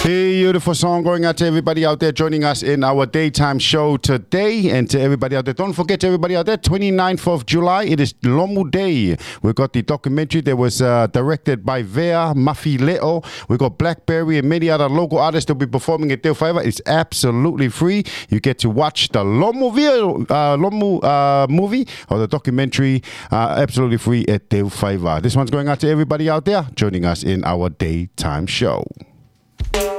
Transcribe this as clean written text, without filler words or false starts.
Beautiful song going out to everybody out there joining us in our daytime show today. And to everybody out there, don't forget to everybody out there, 29th of July, it is Lomu Day. We've got the documentary that was directed by Vea Mafileo. We've got Blackberry and many other local artists that will be performing at Te Whaiva. It's absolutely free. You get to watch the Lomu movie or the documentary absolutely free at Te Whaiva. This one's going out to everybody out there joining us in our daytime show.